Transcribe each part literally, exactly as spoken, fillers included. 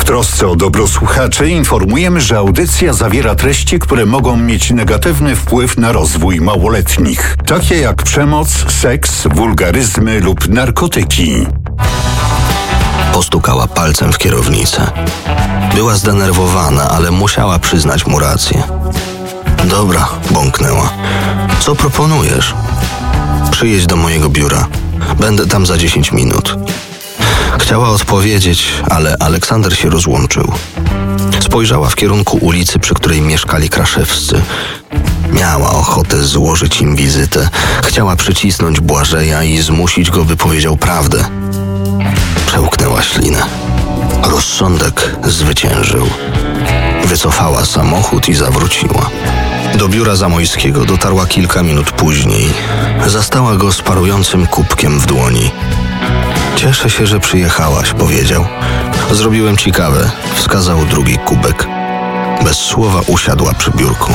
trosce o dobro słuchaczy informujemy, że audycja zawiera treści, które mogą mieć negatywny wpływ na rozwój małoletnich, takie jak przemoc, seks, wulgaryzmy lub narkotyki. Postukała palcem w kierownicę. Była zdenerwowana, ale musiała przyznać mu rację. Dobra, bąknęła. Co proponujesz? Przyjedź do mojego biura. Będę tam za dziesięć minut. Chciała odpowiedzieć, ale Aleksander się rozłączył. Spojrzała w kierunku ulicy, przy której mieszkali Kraszewscy. Miała ochotę złożyć im wizytę. Chciała przycisnąć Błażeja i zmusić go, by powiedział prawdę. Przełknęła ślinę. Rozsądek zwyciężył. Wycofała samochód i zawróciła. Do biura Zamojskiego dotarła kilka minut później. Zastała go z parującym kubkiem w dłoni. Cieszę się, że przyjechałaś, powiedział. Zrobiłem ci kawę, wskazał drugi kubek. Bez słowa usiadła przy biurku.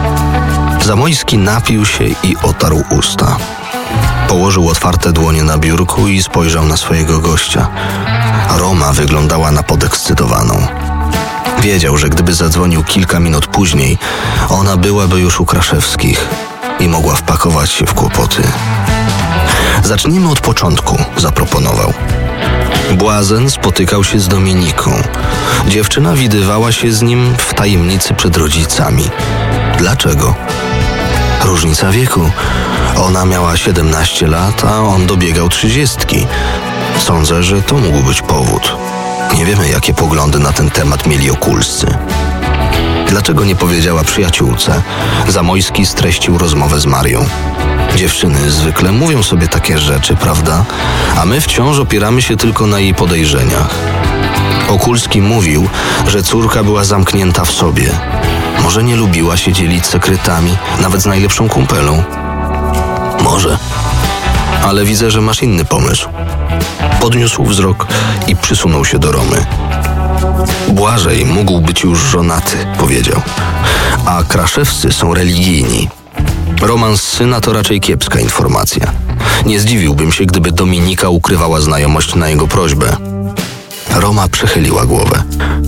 Zamojski napił się i otarł usta. Położył otwarte dłonie na biurku i spojrzał na swojego gościa. Roma wyglądała na podekscytowaną. Wiedział, że gdyby zadzwonił kilka minut później, ona byłaby już u Kraszewskich i mogła wpakować się w kłopoty. Zacznijmy od początku, zaproponował. Błazen spotykał się z Dominiką. Dziewczyna widywała się z nim w tajemnicy przed rodzicami. Dlaczego? Różnica wieku. Ona miała siedemnaście lat, a on dobiegał trzydziestki. Sądzę, że to mógł być powód. Nie wiemy, jakie poglądy na ten temat mieli okulscy. Dlaczego nie powiedziała przyjaciółce? Zamojski streścił rozmowę z Marią. Dziewczyny zwykle mówią sobie takie rzeczy, prawda? A my wciąż opieramy się tylko na jej podejrzeniach. Okulski mówił, że córka była zamknięta w sobie. Może nie lubiła się dzielić sekretami, nawet z najlepszą kumpelą. Może. Ale widzę, że masz inny pomysł. Podniósł wzrok i przysunął się do Romy. Błażej mógł być już żonaty, powiedział. A Kraszewscy są religijni. Romans syna to raczej kiepska informacja. Nie zdziwiłbym się, gdyby Dominika ukrywała znajomość na jego prośbę. Roma przechyliła głowę.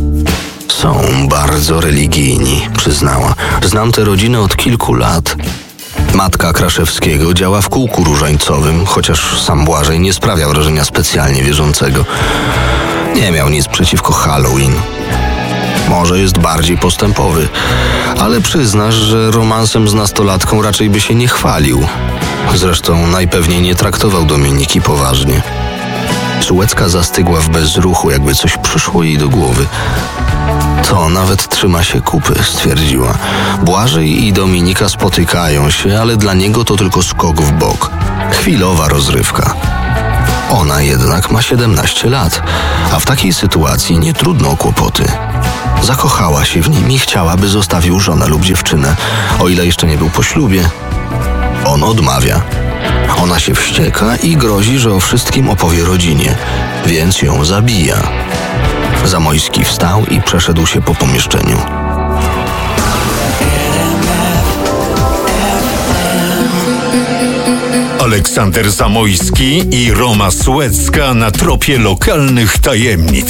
Są bardzo religijni, przyznała. Znam tę rodzinę od kilku lat. Matka Kraszewskiego działa w kółku różańcowym, chociaż sam Błażej nie sprawia wrażenia specjalnie wierzącego. Nie miał nic przeciwko Halloween. Może jest bardziej postępowy, ale przyznasz, że romansem z nastolatką raczej by się nie chwalił. Zresztą najpewniej nie traktował Dominiki poważnie. Sułecka zastygła w bezruchu, jakby coś przyszło jej do głowy. To nawet trzyma się kupy, stwierdziła. Błażej i Dominika spotykają się, ale dla niego to tylko skok w bok. Chwilowa rozrywka. Ona jednak ma siedemnaście lat, a w takiej sytuacji nie trudno o kłopoty. Zakochała się w nim i chciała, by zostawił żonę lub dziewczynę, o ile jeszcze nie był po ślubie. On odmawia. Ona się wścieka i grozi, że o wszystkim opowie rodzinie, więc ją zabija. Zamojski wstał i przeszedł się po pomieszczeniu. Aleksander Zamojski i Roma Sułecka na tropie lokalnych tajemnic.